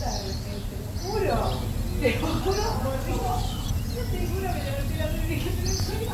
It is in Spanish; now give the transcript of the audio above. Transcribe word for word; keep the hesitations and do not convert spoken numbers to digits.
Juro, te juro, por Dios, yo te juro que le metí la mano y dije, pero soy